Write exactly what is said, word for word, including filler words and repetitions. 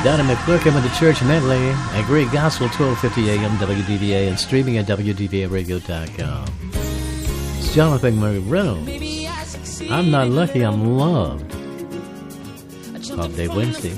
Donna McClurkin with the Church Medley at Great Gospel, twelve fifty A M W D V A, and streaming at W D V A radio dot com. It's Jonathan Monroe. I'm not lucky, I'm loved. Pop Day Wednesday.